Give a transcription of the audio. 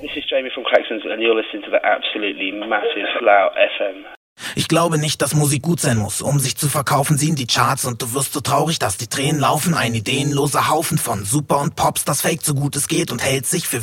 This is Jamie from Claxons and you're listening to the absolutely massive Loud FM. Ich glaube nicht, dass Musik gut sein muss, um sich zu verkaufen, sie in die Charts und du wirst so traurig, dass die Tränen laufen. Ein ideenloser Haufen von Super und Pops, das fake so gut es geht und hält sich für